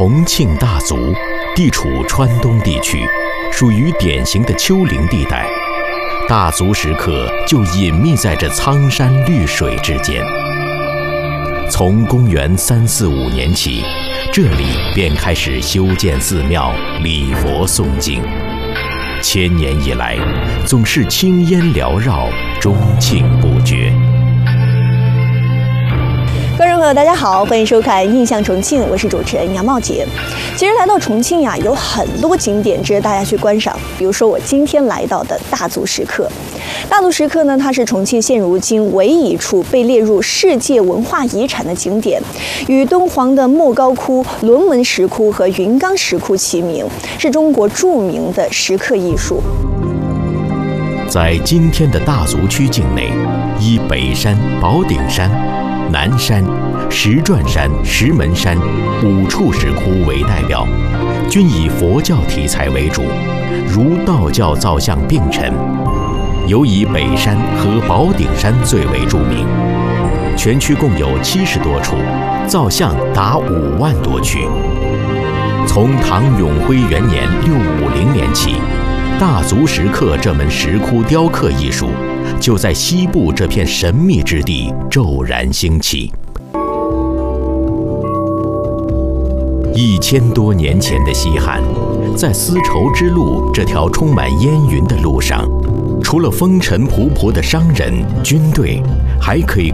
重庆大足地处川东地区，属于典型的丘陵地带。大足石刻就隐秘在这苍山绿水之间。从公元345年起，这里便开始修建寺庙、礼佛诵经。千年以来，总是青烟缭绕，钟磬不绝。 观众朋友，大家好，欢迎收看《印象重庆》，我是主持人杨茂杰。其实来到重庆呀，有很多景点值得大家去观赏。比如说我今天来到的大足石刻。大足石刻呢，它是重庆现如今唯一一处被列入世界文化遗产的景点，与敦煌的莫高窟、龙门石窟和云冈石窟齐名，是中国著名的石刻艺术。 在今天的大足区境内，以北山、宝顶山、南山、石转山、石门山5处石窟为代表，均以佛教题材为主，如道教造像并陈，尤以北山和宝顶山最为著名。全区共有70多处，造像达5万多具。从唐永徽元年650年起，大足石刻这门石窟雕刻艺术就在西部这片神秘之地骤然兴起。1000多年前的西汉，在丝绸之路这条充满烟云的路上，除了风尘仆仆的商人、军队，还可以